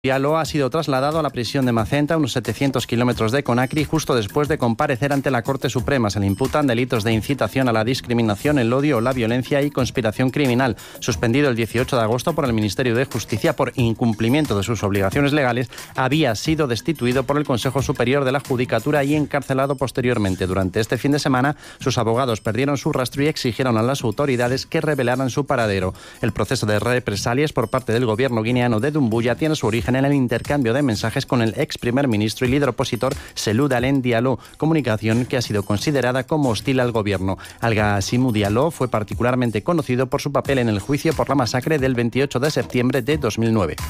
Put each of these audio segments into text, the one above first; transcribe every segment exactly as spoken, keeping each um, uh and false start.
Diallo ha sido trasladado a la prisión de Macenta, a unos setecientos kilómetros de Conakry, justo después de comparecer ante la Corte Suprema. Se le imputan delitos de incitación a la discriminación, el odio o la violencia y conspiración criminal. Suspendido el dieciocho de agosto por el Ministerio de Justicia por incumplimiento de sus obligaciones legales, había sido destituido por el Consejo Superior de la Judicatura y encarcelado posteriormente. Durante este fin de semana, sus abogados perdieron su rastro y exigieron a las autoridades que revelaran su paradero. El proceso de represalias por parte del gobierno guineano de Dumbuya tiene su origen en el intercambio de mensajes con el ex primer ministro y líder opositor Cellou Dalein Diallo, comunicación que ha sido considerada como hostil al gobierno. Al-Gassimou Diallo fue particularmente conocido por su papel en el juicio por la masacre del veintiocho de septiembre de dos mil nueve.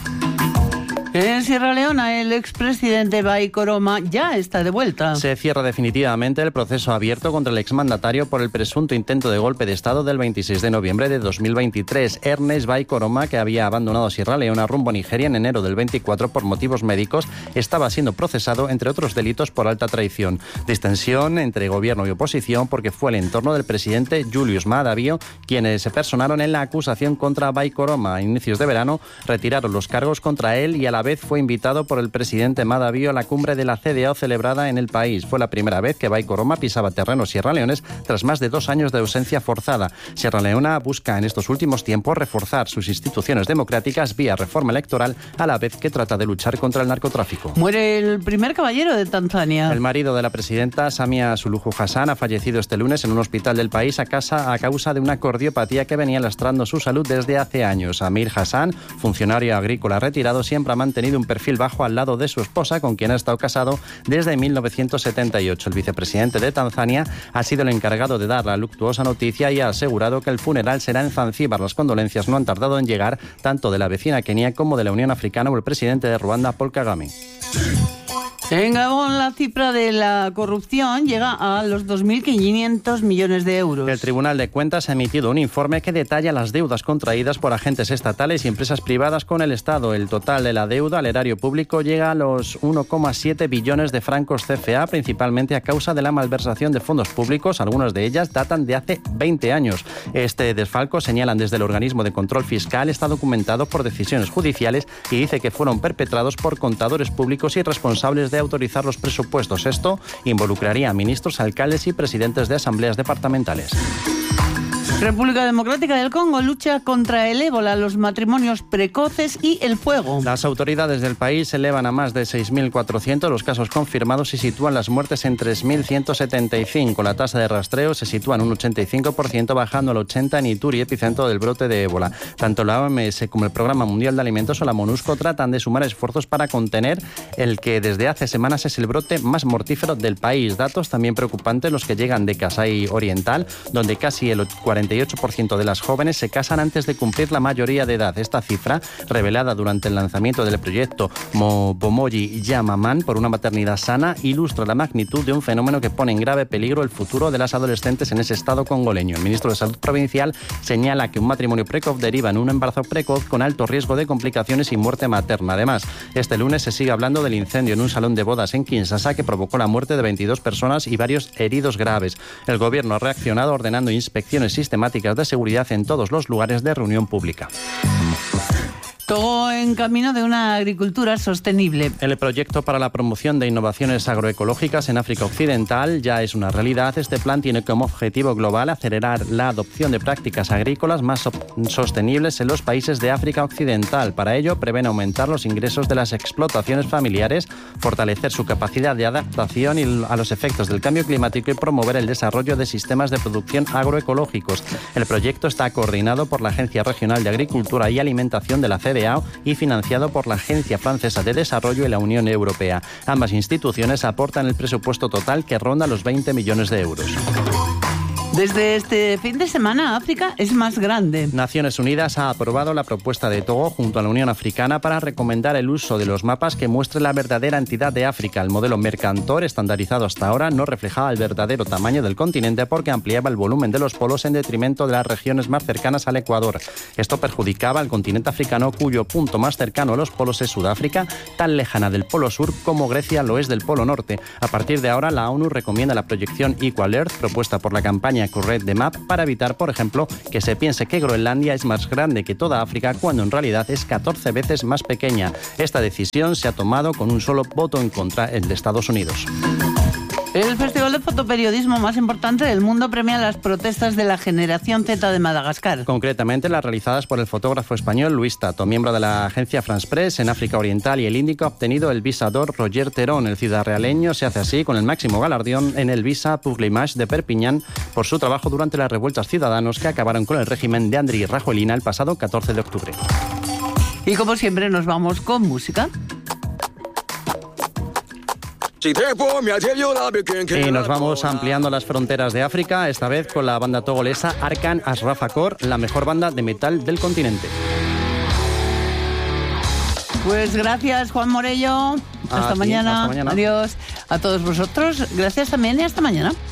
En Sierra Leona, el expresidente Bai Koroma ya está de vuelta. Se cierra definitivamente el proceso abierto contra el exmandatario por el presunto intento de golpe de Estado del veintiséis de noviembre de dos mil veintitrés. Ernest Bai Koroma, que había abandonado Sierra Leona rumbo a Nigeria en enero del veinticuatro por motivos médicos, estaba siendo procesado, entre otros delitos, por alta traición. Distensión entre gobierno y oposición porque fue el entorno del presidente Julius Maada Bio quienes se personaron en la acusación contra Bai Koroma. A inicios de verano retiraron los cargos contra él y a la vez fue invitado por el presidente Maada Bio a la cumbre de la C D A O celebrada en el país. Fue la primera vez que Bai Koroma pisaba terrenos sierraleones tras más de dos años de ausencia forzada. Sierra Leona busca en estos últimos tiempos reforzar sus instituciones democráticas vía reforma electoral, a la vez que trata de luchar contra el narcotráfico. Muere el primer caballero de Tanzania. El marido de la presidenta, Samia Suluhu Hassan, ha fallecido este lunes en un hospital del país a, casa, a causa de una cardiopatía que venía lastrando su salud desde hace años. Amir Hassan, funcionario agrícola retirado, siempre ha mantenido un perfil bajo al lado de su esposa, con quien ha estado casado desde mil novecientos setenta y ocho. El vicepresidente de Tanzania ha sido el encargado de dar la luctuosa noticia y ha asegurado que el funeral será en Zanzíbar. Las condolencias no han tardado en llegar, tanto de la vecina Kenia como de la Unión Africana o el presidente de Ruanda, Paul Kagame. En Gabón, la cifra de la corrupción llega a los dos mil quinientos millones de euros. El Tribunal de Cuentas ha emitido un informe que detalla las deudas contraídas por agentes estatales y empresas privadas con el Estado. El total de la deuda al erario público llega a los uno coma siete billones de francos C F A, principalmente a causa de la malversación de fondos públicos. Algunas de ellas datan de hace veinte años. Este desfalco, señalan desde el organismo de control fiscal, está documentado por decisiones judiciales y dice que fueron perpetrados por contadores públicos y responsables de autorizar los presupuestos. Esto involucraría a ministros, alcaldes y presidentes de asambleas departamentales. República Democrática del Congo lucha contra el ébola, los matrimonios precoces y el fuego. Las autoridades del país elevan a más de seis mil cuatrocientos los casos confirmados y sitúan las muertes en tres mil ciento setenta y cinco. La tasa de rastreo se sitúa en un ochenta y cinco por ciento, bajando al ochenta por ciento en Ituri, epicentro del brote de ébola. Tanto la O M S como el Programa Mundial de Alimentos o la MONUSCO tratan de sumar esfuerzos para contener el que desde hace semanas es el brote más mortífero del país. Datos también preocupantes los que llegan de Kasai Oriental, donde casi el cuarenta y ocho por ciento de las jóvenes se casan antes de cumplir la mayoría de edad. Esta cifra, revelada durante el lanzamiento del proyecto Mobomoyi Yamaman por una maternidad sana, ilustra la magnitud de un fenómeno que pone en grave peligro el futuro de las adolescentes en ese estado congoleño. El ministro de Salud provincial señala que un matrimonio precoz deriva en un embarazo precoz con alto riesgo de complicaciones y muerte materna. Además, este lunes se sigue hablando del incendio en un salón de bodas en Kinshasa que provocó la muerte de veintidós personas y varios heridos graves. El gobierno ha reaccionado ordenando inspecciones sistemáticas de seguridad en todos los lugares de reunión pública. Todo en camino de una agricultura sostenible. El proyecto para la promoción de innovaciones agroecológicas en África Occidental ya es una realidad. Este plan tiene como objetivo global acelerar la adopción de prácticas agrícolas más sostenibles en los países de África Occidental. Para ello, prevén aumentar los ingresos de las explotaciones familiares, fortalecer su capacidad de adaptación a los efectos del cambio climático y promover el desarrollo de sistemas de producción agroecológicos. El proyecto está coordinado por la Agencia Regional de Agricultura y Alimentación de la C D A O y financiado por la Agencia Francesa de Desarrollo y la Unión Europea. Ambas instituciones aportan el presupuesto total que ronda los veinte millones de euros. Desde este fin de semana, África es más grande. Naciones Unidas ha aprobado la propuesta de Togo junto a la Unión Africana para recomendar el uso de los mapas que muestren la verdadera entidad de África. El modelo Mercator, estandarizado hasta ahora, no reflejaba el verdadero tamaño del continente porque ampliaba el volumen de los polos en detrimento de las regiones más cercanas al Ecuador. Esto perjudicaba al continente africano, cuyo punto más cercano a los polos es Sudáfrica, tan lejana del polo sur como Grecia lo es del polo norte. A partir de ahora, la ONU recomienda la proyección Equal Earth, propuesta por la campaña línea Accurate de Map para evitar, por ejemplo, que se piense que Groenlandia es más grande que toda África cuando en realidad es catorce veces más pequeña. Esta decisión se ha tomado con un solo voto en contra, el de Estados Unidos. El festival de fotoperiodismo más importante del mundo premia las protestas de la generación Z de Madagascar. Concretamente las realizadas por el fotógrafo español Luis Tato, miembro de la agencia France Press en África Oriental y el Índico, ha obtenido el visador Roger Terón. El ciudadrealeño se hace así con el máximo galardón en el Visa pour l'Image de Perpiñán por su trabajo durante las revueltas ciudadanos que acabaron con el régimen de Andry Rajoelina el pasado catorce de octubre. Y como siempre nos vamos con música. Y nos vamos ampliando las fronteras de África, esta vez con la banda togolesa Arkan Ashraf Akor, la mejor banda de metal del continente. Pues gracias, Juan Morello. Hasta, Ah, sí, mañana. hasta mañana. Adiós. A todos vosotros, gracias también y hasta mañana.